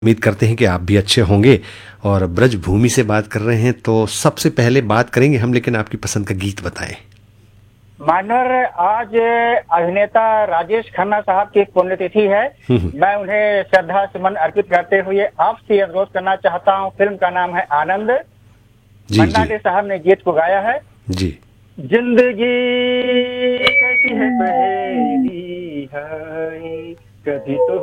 उम्मीद करते हैं कि आप भी अच्छे होंगे। और ब्रजभूमि से बात कर रहे हैं तो सबसे पहले बात करेंगे हम, लेकिन आपकी पसंद का गीत बताएं। मानर, आज अभिनेता राजेश खन्ना साहब की पुण्यतिथि है। मैं उन्हें श्रद्धा सुमन अर्पित करते हुए आपसे अनुरोध करना चाहता हूँ। फिल्म का नाम है आनंद। जी मन्ना जी डे साहब ने गीत को गाया है। जी। जिंदगी कैसी है पहेली है, कभी तो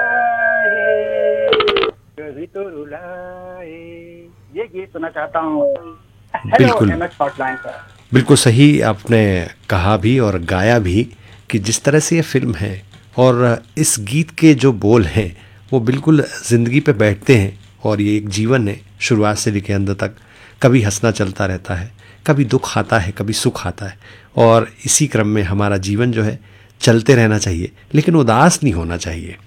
हंसाए कभी तो रुलाए, ये गीत सुनना चाहता हूँ। हेलो बिल्कुल एमएच हॉटलाइन पर। बिल्कुल सही आपने कहा भी और गाया भी कि जिस तरह से ये फिल्म है और इस गीत के जो बोल हैं वो बिल्कुल ज़िंदगी पे बैठते हैं। और ये एक जीवन है, शुरुआत से लेकर अंत तक कभी हंसना चलता रहता है, कभी दुख आता है, कभी सुख आता है। और इसी क्रम में हमारा जीवन जो है चलते रहना चाहिए, लेकिन उदास नहीं होना चाहिए।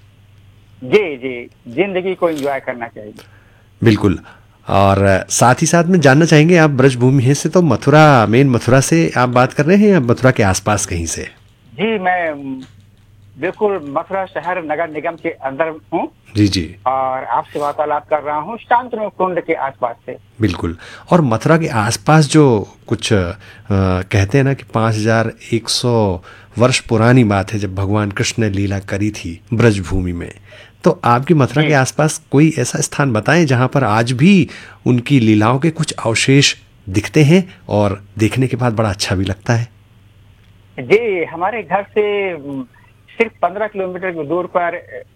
जी जी, जिंदगी को एंजॉय करना चाहिए। बिल्कुल। और साथ ही साथ में जानना चाहेंगे, आप ब्रजभूमि है से तो मथुरा, मेन मथुरा से आप बात कर रहे हैं या मथुरा के आसपास कहीं से? जी, मैं बिल्कुल मथुरा शहर नगर निगम के अंदर हूँ। जी जी। और आपसे वार्तालाप कर रहा हूँ शांतनु कुंड के आसपास से। बिल्कुल। और मथुरा के आसपास जो कुछ कहते हैं ना कि 5100 वर्ष पुरानी बात है जब भगवान कृष्ण ने लीला करी थी ब्रजभूमि में। तो आपकी मथुरा के आसपास कोई ऐसा स्थान बताएं जहां पर आज भी उनकी लीलाओं के कुछ अवशेष दिखते हैं और देखने के बाद बड़ा अच्छा भी लगता है। जी, हमारे घर से सिर्फ 15 किलोमीटर की दूर पर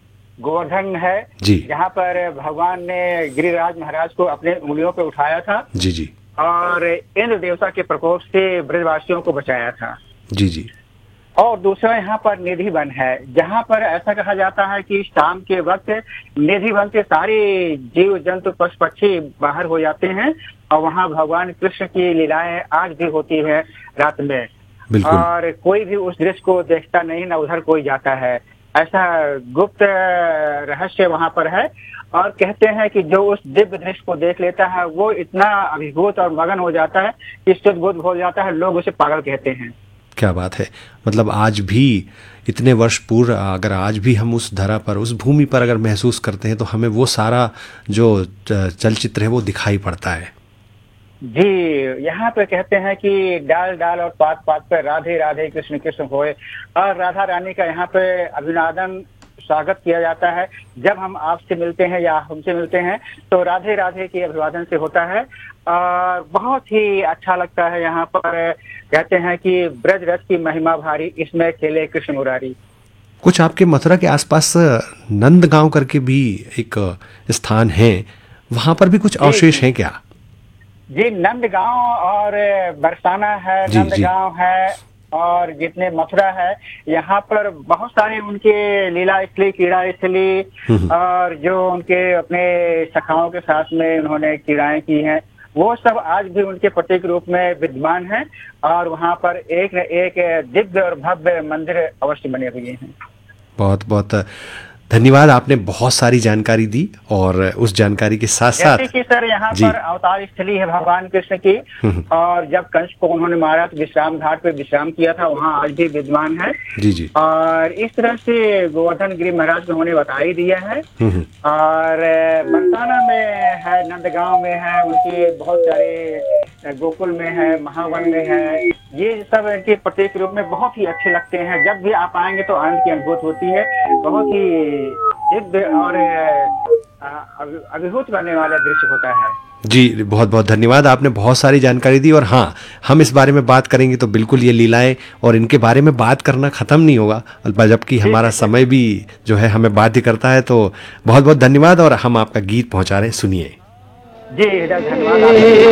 गोवर्धन है, जहाँ पर भगवान ने गिरिराज महाराज को अपने उंगलियों पे उठाया था। जी जी। और इंद्र देवता के प्रकोप से ब्रजवासियों को बचाया था। जी जी। और दूसरा यहाँ पर निधि वन है, जहाँ पर ऐसा कहा जाता है कि शाम के वक्त निधि वन से सारे जीव जंतु पशु पक्षी बाहर हो जाते हैं और वहाँ भगवान कृष्ण की लीलाएं आज भी होती है रात में। और कोई भी उस दृश्य को देखता नहीं, ना उधर कोई जाता है। ऐसा गुप्त रहस्य वहाँ पर है। और कहते हैं कि जो उस दिव्य दृश्य को देख लेता है वो इतना अभिभूत और मगन हो जाता है कि सुध-बुध हो जाता है, लोग उसे पागल कहते हैं। क्या बात है। मतलब आज भी इतने वर्ष पूर्व अगर आज भी हम उस धरा पर, उस भूमि पर अगर महसूस करते हैं तो हमें वो सारा जो चलचित्र है वो दिखाई पड़ता है। जी, यहाँ पे कहते हैं कि डाल डाल और पात पात पे राधे राधे कृष्ण कृष्ण होए। और राधा रानी का यहाँ पे अभिवादन स्वागत किया जाता है। जब हम आपसे मिलते हैं या हमसे मिलते हैं तो राधे राधे के अभिवादन से होता है और बहुत ही अच्छा लगता है। यहाँ पर कहते हैं कि ब्रज रस की महिमा भारी, इसमें खेले कृष्ण मुरारी। कुछ आपके मथुरा के आसपास नंदगांव करके भी एक स्थान है, वहां पर भी कुछ अवशेष हैं क्या? जी, नंदगांव और बरसाना है, नंदगांव है और जितने मथुरा है यहाँ पर बहुत सारे उनके लीला स्थली, क्रीड़ा स्थली और जो उनके अपने सखाओं के साथ में उन्होंने क्रीड़ाएं की हैं वो सब आज भी उनके प्रतीक रूप में विद्यमान है। और वहाँ पर एक न एक दिव्य और भव्य मंदिर अवश्य बने हुए हैं। बहुत बहुत धन्यवाद, आपने बहुत सारी जानकारी दी। और उस जानकारी के साथ साथ जैसे कि सर यहाँ पर अवतार स्थली है भगवान कृष्ण की। और जब कंस को उन्होंने मारा तो विश्राम घाट पे विश्राम किया था, वहाँ आज भी विद्यमान है। जी जी। और इस तरह से गोवर्धन गिरी महाराज को उन्होंने बता ही दिया है। और बरसाना में है, नंदगांव में है, उनके बहुत सारे गोकुल में है, महावन में है। ये सब इनके प्रतीक रूप में बहुत ही अच्छे लगते हैं। जब भी आप आएंगे तो आनंद की अनुभूति होती है। बहुत ही दिव्य और अभिभूत करने वाला दृश्य होता है। जी, बहुत बहुत धन्यवाद, आपने बहुत सारी जानकारी दी। और हाँ, हम इस बारे में बात करेंगे तो बिल्कुल ये लीलाएं और इनके बारे में बात करना ख़त्म नहीं होगा, जबकि हमारा समय भी जो है हमें बाध्य करता है। तो बहुत बहुत धन्यवाद और हम आपका गीत पहुंचा रहे हैं, सुनिए। जी, धन्यवाद।